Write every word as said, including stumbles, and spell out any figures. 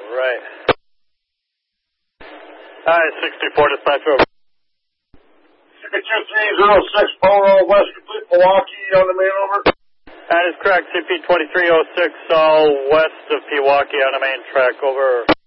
right. Hi, sixty-four dispatch over. two three zero six, Polo West, complete Milwaukee on the main over. That is correct, C P twenty-three oh six, all west of Pewaukee on the main track, over.